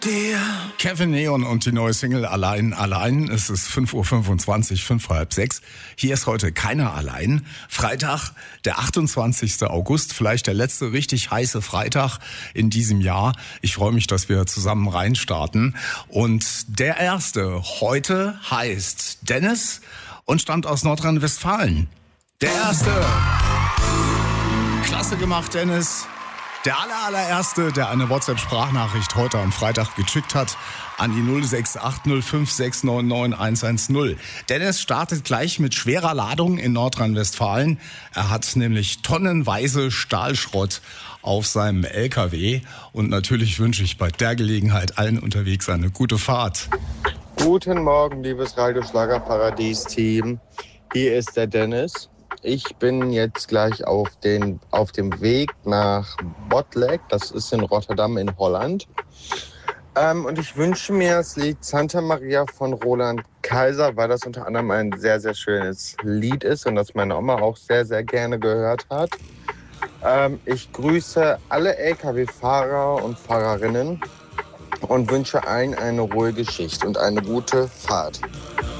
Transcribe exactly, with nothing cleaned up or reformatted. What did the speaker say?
dir. Kevin Neon und die neue Single Allein, Allein. Es ist fünf Uhr fünfundzwanzig, fünf vor halb sechs. Hier ist heute keiner allein. Freitag, der achtundzwanzigster August, vielleicht der letzte richtig heiße Freitag in diesem Jahr. Ich freue mich, dass wir zusammen reinstarten. Und der erste heute heißt Dennis und stammt aus Nordrhein-Westfalen. Der erste. Klasse gemacht, Dennis. Der aller, allererste, der eine WhatsApp-Sprachnachricht heute am Freitag geschickt hat, an die null sechs acht null fünf sechs neun neun eins eins null. Dennis startet gleich mit schwerer Ladung in Nordrhein-Westfalen. Er hat nämlich tonnenweise Stahlschrott auf seinem L K W. Und natürlich wünsche ich bei der Gelegenheit allen unterwegs eine gute Fahrt. Guten Morgen, liebes Radio-Schlager-Paradies-Team. Hier ist der Dennis. Ich bin jetzt gleich auf, den, auf dem Weg nach Botlek, das ist in Rotterdam in Holland. Ähm, und ich wünsche mir das Lied Santa Maria von Roland Kaiser, weil das unter anderem ein sehr, sehr schönes Lied ist und das meine Oma auch sehr, sehr gerne gehört hat. Ähm, ich grüße alle L K W-Fahrer und Fahrerinnen und wünsche allen eine ruhige Schicht und eine gute Fahrt.